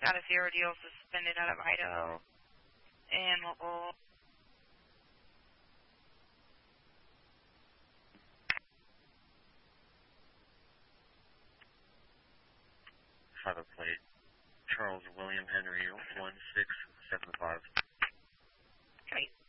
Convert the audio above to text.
got a 0 deal suspended out of Idaho. And local. Five plate. Charles William Henry 1675. Okay.